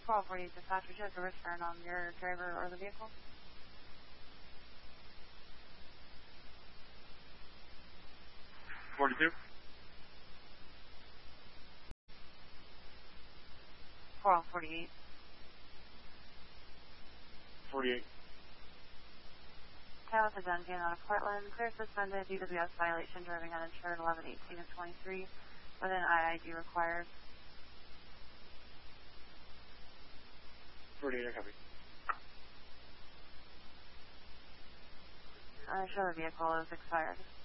1240 dispatcher, just a return on your driver or the vehicle. 42. 1248. 48. Tails to Duncan out of Portland. Clear suspended DWS violation, driving uninsured 1118 and 23 with an IID required. 48, I copy. Show the vehicle is expired.